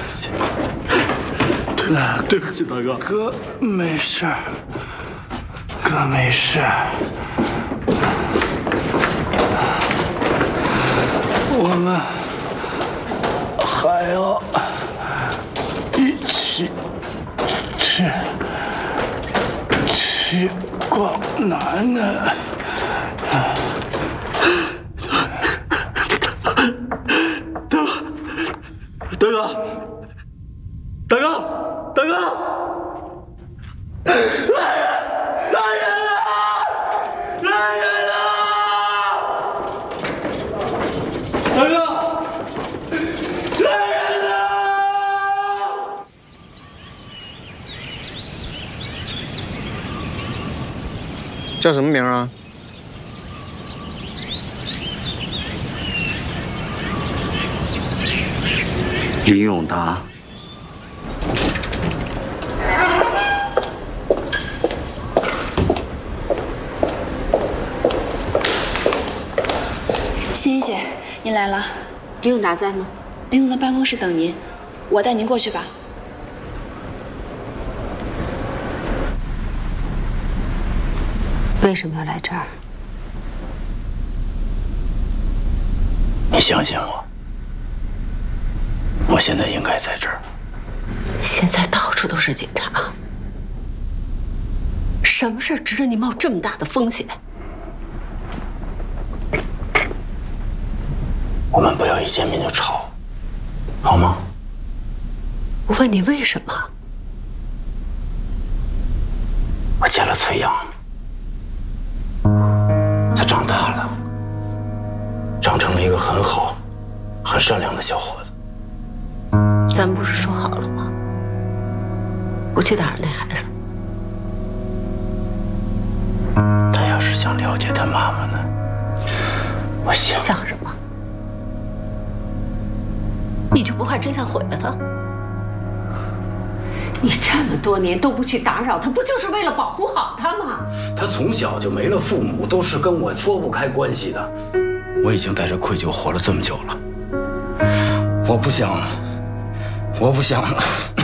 对不起，大哥。 哥没事，哥没事。我们还要一起去逛楠楠。 大哥，大哥，大哥，来人啊！来人啊！大哥，来人啊！ 叫什么名啊？ 林永达。 欣欣姐，您来了。 林永达在吗？ 林总在办公室等您，我带您过去吧。 为什么要来这儿？ 你相信我，我现在应该在这儿。 现在到处都是警察，什么事值得你冒这么大的风险？ 我们不要一见面就吵，好吗？ 我问你为什么？ 我见了崔阳，他长大了，长成了一个很好、很善良的小伙子。 咱们不是说好了吗？不去打扰那孩子。 他要是想了解他妈妈呢，我想什么？你就不怕真相毁了他？你这么多年都不去打扰他，不就是为了保护好他吗？ 他从小就没了父母，都是跟我脱不开关系的。我已经带着愧疚活了这么久了，我不想